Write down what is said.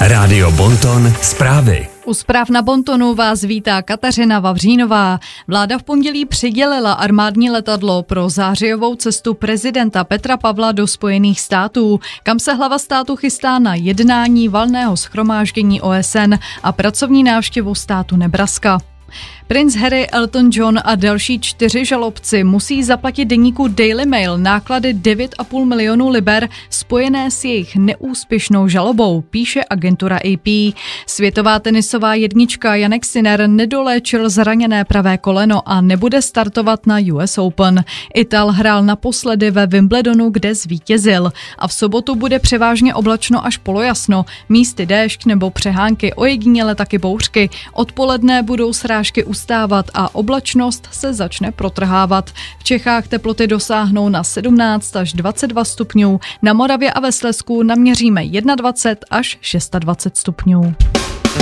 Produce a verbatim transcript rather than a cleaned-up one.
Rádio Bonton zprávy. U zpráv na Bontonu vás vítá Kateřina Vavřínová. Vláda v pondělí přidělila armádní letadlo pro zářijovou cestu prezidenta Petra Pavla do Spojených států, kam se hlava státu chystá na jednání valného shromáždění O S N a pracovní návštěvu státu Nebraska. Princ Harry, Elton John a další čtyři žalobci musí zaplatit deníku Daily Mail náklady devět a půl milionu liber spojené s jejich neúspěšnou žalobou, píše agentura A P. Světová tenisová jednička Jannik Sinner nedoléčil zraněné pravé koleno a nebude startovat na U S Open. Ital hrál naposledy ve Wimbledonu, kde zvítězil. A v sobotu bude převážně oblačno až polojasno, místy déšť nebo přehánky, ojediněle taky bouřky. Odpoledne budou srážky ustávat a oblačnost se začne protrhávat. V Čechách teploty dosáhnou na sedmnáct až dvacet dva stupňů, na Moravě a ve Slezsku naměříme dvacet jedna až dvacet šest stupňů.